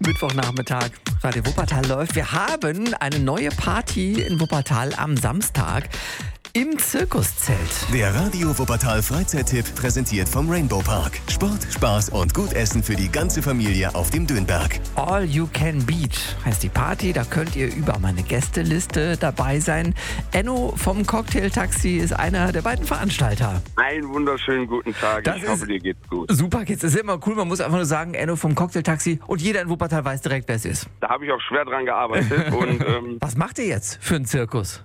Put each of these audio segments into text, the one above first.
Mittwochnachmittag, Radio Wuppertal läuft. Wir haben eine neue Party in Wuppertal am Samstag im Zirkuszelt. Der Radio Wuppertal Freizeittipp präsentiert vom Rainbow Park. Sport, Spaß und gut Essen für die ganze Familie auf dem Dönberg. All You Can Beat heißt die Party. Da könnt ihr über meine Gästeliste dabei sein. Enno vom Cocktailtaxi ist einer der beiden Veranstalter. Einen wunderschönen guten Tag. Ich hoffe, dir geht's gut. Super geht's. Das ist immer cool. Man muss einfach nur sagen, Enno vom Cocktailtaxi, und jeder in Wuppertal weiß direkt, wer es ist. Da habe ich auch schwer dran gearbeitet. Und, was macht ihr jetzt für einen Zirkus?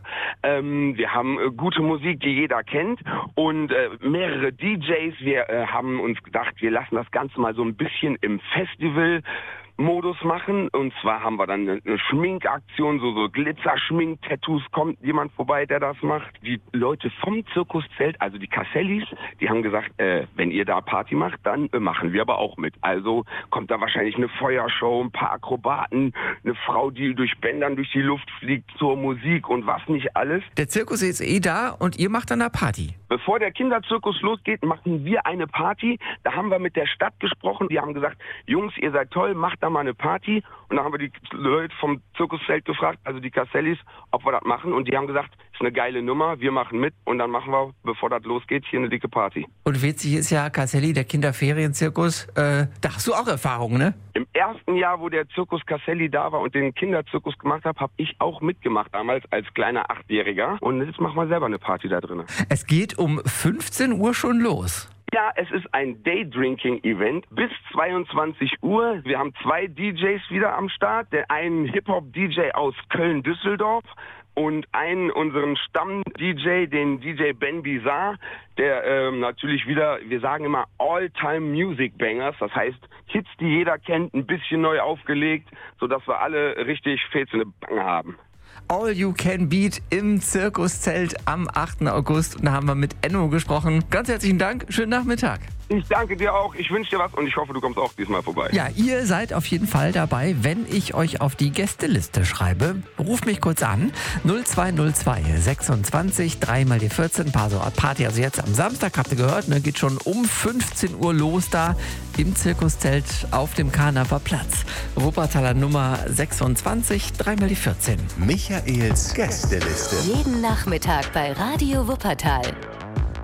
Wir haben gute Musik, die jeder kennt, und mehrere DJs. Wir haben uns gedacht, wir lassen das Ganze mal so ein bisschen im Festival-Modus machen. Und zwar haben wir dann eine Schminkaktion, so Glitzer-Schmink-Tattoos. Kommt jemand vorbei, der das macht. Die Leute vom Zirkuszelt, also die Cassellis, die haben gesagt, wenn ihr da Party macht, dann machen wir aber auch mit. Also kommt da wahrscheinlich eine Feuershow, ein paar Akrobaten, eine Frau, die durch Bändern durch die Luft fliegt zur Musik und was nicht alles. Der Zirkus ist da und ihr macht dann eine Party. Bevor der Kinderzirkus losgeht, machen wir eine Party. Da haben wir mit der Stadt gesprochen. Die haben gesagt, Jungs, ihr seid toll, macht da mal eine Party. Und da haben wir die Leute vom Zirkuszelt gefragt, also die Cassellis, ob wir das machen. Und die haben gesagt, ist eine geile Nummer, wir machen mit. Und dann machen wir, bevor das losgeht, hier eine dicke Party. Und witzig ist ja, Casselli, der Kinderferienzirkus, da hast du auch Erfahrung, ne? Im ersten Jahr, wo der Zirkus Casselli da war und den Kinderzirkus gemacht habe, habe ich auch mitgemacht, damals als kleiner 8-Jähriger. Und jetzt machen wir selber eine Party da drin. Es geht um 15 Uhr schon los. Ja, es ist ein Daydrinking-Event bis 22 Uhr. Wir haben 2 DJs wieder am Start. Der einen Hip-Hop-DJ aus Köln-Düsseldorf und einen unseren Stamm-DJ, den DJ Ben Bizarre, der natürlich wieder, wir sagen immer All-Time-Music-Bangers, das heißt Hits, die jeder kennt, ein bisschen neu aufgelegt, sodass wir alle richtig fezende Bange haben. All You Can Beat im Zirkuszelt am 8. August. Und da haben wir mit Enno gesprochen. Ganz herzlichen Dank, schönen Nachmittag. Ich danke dir auch, ich wünsche dir was und ich hoffe, du kommst auch diesmal vorbei. Ja, ihr seid auf jeden Fall dabei, wenn ich euch auf die Gästeliste schreibe. Ruft mich kurz an, 0202 26 3 mal die 14, Party, also jetzt am Samstag, habt ihr gehört, ne, geht schon um 15 Uhr los da im Zirkuszelt auf dem Karnaper Platz. Wuppertaler Nummer 26, 3 mal die 14. Michaels Gästeliste. Jeden Nachmittag bei Radio Wuppertal.